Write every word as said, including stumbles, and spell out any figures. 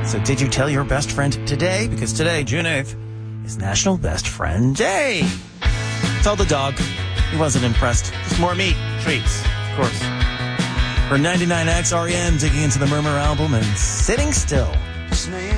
So did you tell your best friend today? Because today, June eighth, is National Best Friend Day. Tell the dog. He wasn't impressed. Just more meat. Treats, of course. For ninety-nine X, R E M digging into the Murmur album and Sitting Still.